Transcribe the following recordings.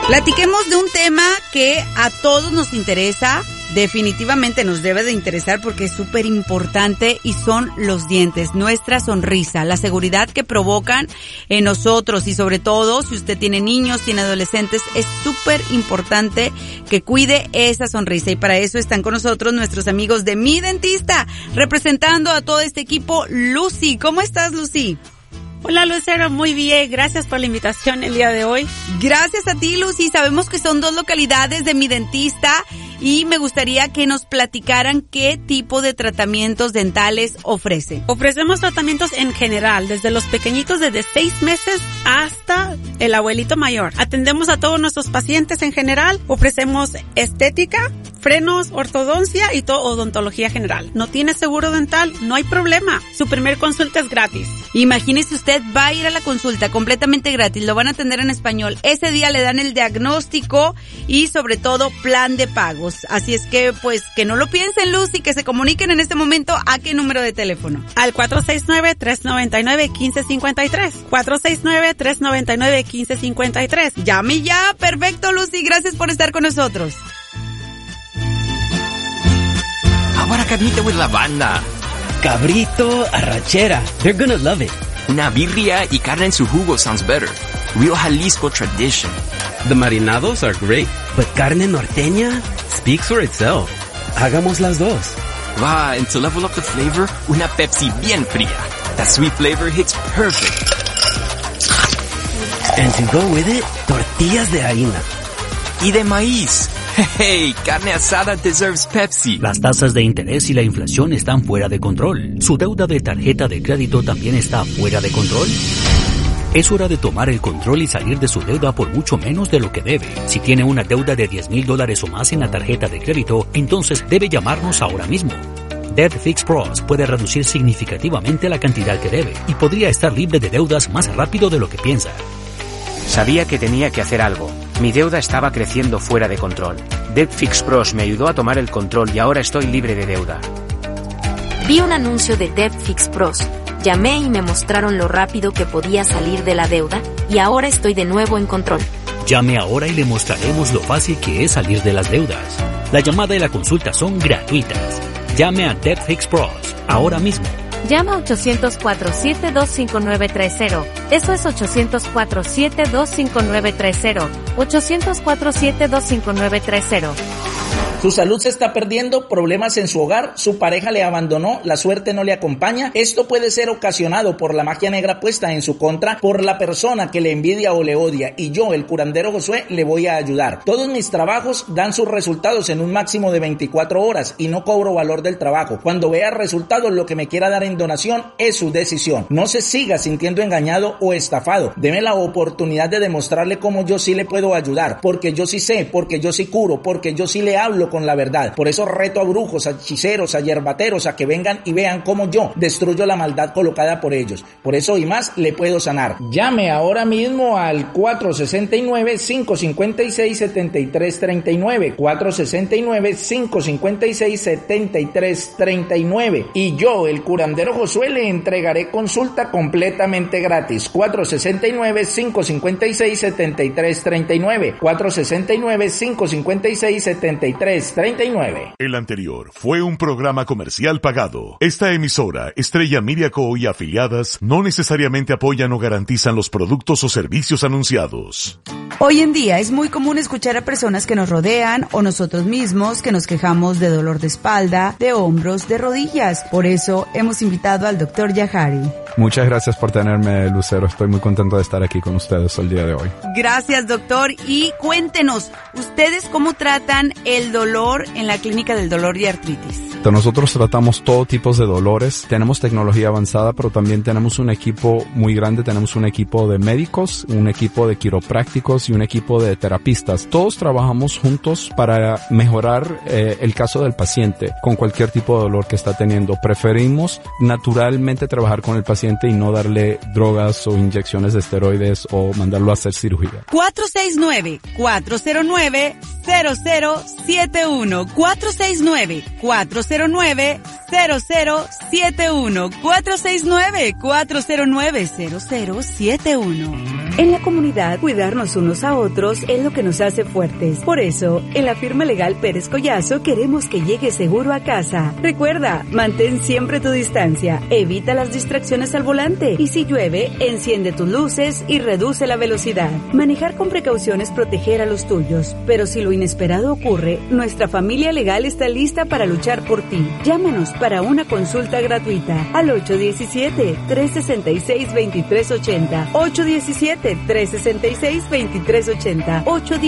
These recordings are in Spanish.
Platiquemos de un tema que a todos nos interesa, definitivamente nos debe de interesar porque es súper importante y son los dientes, nuestra sonrisa, la seguridad que provocan en nosotros y sobre todo si usted tiene niños, tiene adolescentes, es súper importante que cuide esa sonrisa y para eso están con nosotros nuestros amigos de Mi Dentista, representando a todo este equipo, Lucy. ¿Cómo estás, Lucy? Hola, Lucero, muy bien, gracias por la invitación el día de hoy. Gracias a ti, Lucy. Sabemos que son 2 localidades de Mi Dentista y me gustaría que nos platicaran qué tipo de tratamientos dentales ofrece. Ofrecemos tratamientos en general, desde los pequeñitos desde 6 meses hasta el abuelito mayor. Atendemos a todos nuestros pacientes en general, ofrecemos estética, frenos, ortodoncia y todo odontología general. ¿No tiene seguro dental? No hay problema. Su primer consulta es gratis. Imagínese usted, va a ir a la consulta completamente gratis, lo van a atender en español. Ese día le dan el diagnóstico y sobre todo plan de pagos. Así es que pues que no lo piensen, Lucy, que se comuniquen en este momento. ¿A qué número de teléfono? Al 469-399-1553. 469-399-1553. Llame ya. Perfecto, Lucy. Gracias por estar con nosotros. Ahora carnita with lavanda. Cabrito arrachera. They're gonna love it. Una birria y carne en su jugo sounds better. Real Jalisco tradition. The marinados are great, but carne norteña speaks for itself. Hagamos las dos. Wow, and to level up the flavor, una Pepsi bien fría. That sweet flavor hits perfect. And to go with it, tortillas de harina. Y de maíz. Hey, carne asada deserves Pepsi. Las tasas de interés y la inflación están fuera de control. ¿Su deuda de tarjeta de crédito también está fuera de control? Es hora de tomar el control y salir de su deuda por mucho menos de lo que debe. Si tiene una deuda de $10,000 o más en la tarjeta de crédito, entonces debe llamarnos ahora mismo. Debt Fix Pros puede reducir significativamente la cantidad que debe y podría estar libre de deudas más rápido de lo que piensa. Sabía que tenía que hacer algo. Mi deuda estaba creciendo fuera de control. Debt Fix Pros me ayudó a tomar el control y ahora estoy libre de deuda. Vi un anuncio de Debt Fix Pros. Llamé y me mostraron lo rápido que podía salir de la deuda y ahora estoy de nuevo en control. Llame ahora y le mostraremos lo fácil que es salir de las deudas. La llamada y la consulta son gratuitas. Llame a Debt Fix Pros ahora mismo. Llama a 800-472-5930. Eso es 800-472-5930. 800-472-5930. Su salud se está perdiendo, problemas en su hogar, su pareja le abandonó, la suerte no le acompaña. Esto puede ser ocasionado por la magia negra puesta en su contra, por la persona que le envidia o le odia. Y yo, el curandero Josué, le voy a ayudar. Todos mis trabajos dan sus resultados en un máximo de 24 horas y no cobro valor del trabajo. Cuando vea resultados, lo que me quiera dar en donación es su decisión. No se siga sintiendo engañado o estafado. Deme la oportunidad de demostrarle cómo yo sí le puedo ayudar, porque yo sí sé, porque yo sí curo, porque yo sí le hablo con la verdad. Por eso reto a brujos, a hechiceros, a yerbateros a que vengan y vean cómo yo destruyo la maldad colocada por ellos. Por eso y más le puedo sanar. Llame ahora mismo al 469-556-7339, 469-556-7339 y yo, el curandero Josué, le entregaré consulta completamente gratis. 469-556-7339, 469-556-7339. El anterior fue un programa comercial pagado. Esta emisora, Estrella Media Co. y afiliadas, no necesariamente apoyan o garantizan los productos o servicios anunciados. Hoy en día es muy común escuchar a personas que nos rodean o nosotros mismos que nos quejamos de dolor de espalda, de hombros, de rodillas. Por eso hemos invitado al Dr. Yahari. Muchas gracias por tenerme, Lucero. Estoy muy contento de estar aquí con ustedes el día de hoy. Gracias, doctor. Y cuéntenos, ¿ustedes cómo tratan el dolor en la Clínica del Dolor y Artritis? Nosotros tratamos todo tipo de dolores. Tenemos tecnología avanzada, pero también tenemos un equipo muy grande. Tenemos un equipo de médicos, un equipo de quiroprácticos y un equipo de terapistas. Todos trabajamos juntos para mejorar el caso del paciente con cualquier tipo de dolor que está teniendo. Preferimos naturalmente trabajar con el paciente y no darle drogas o inyecciones de esteroides o mandarlo a hacer cirugía. 469-409-0071. 469-409-0071. 469-409-0071. En la comunidad, cuidarnos unos a otros es lo que nos hace fuertes. Por eso, en la firma legal Pérez Collazo queremos que llegues seguro a casa. Recuerda, mantén siempre tu distancia, evita las distracciones al volante y si llueve, enciende tus luces y reduce la velocidad. Manejar con precaución es proteger a los tuyos, pero si lo inesperado ocurre, nuestra familia legal está lista para luchar por ti. Llámanos para una consulta gratuita al 817-366-2380. 817-366-2380.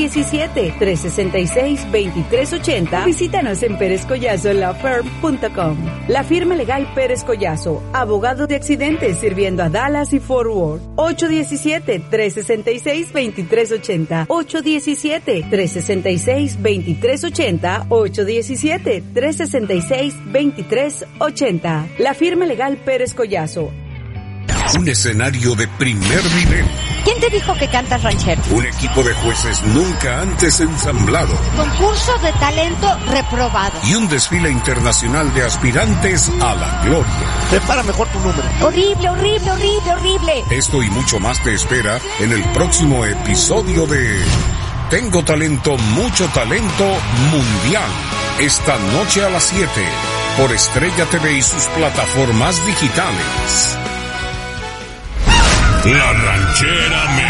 817-366-2380. Visítanos en perezcollazolawfirm.com. La firma legal Pérez Collazo, abogado de accidentes sirviendo a Dallas y Fort Worth. 817-366-2380. 817-366-2380. 817-366-2380. La firma legal Pérez Collazo. Un escenario de primer nivel. ¿Quién te dijo que cantas ranchero? Un equipo de jueces nunca antes ensamblado. Concurso de talento reprobado. Y un desfile internacional de aspirantes a la gloria. Prepara mejor tu número. Horrible, horrible, horrible, horrible. Esto y mucho más te espera en el próximo episodio de Tengo Talento, Mucho Talento Mundial. Esta noche a las 7 por Estrella TV y sus plataformas digitales. La ranchera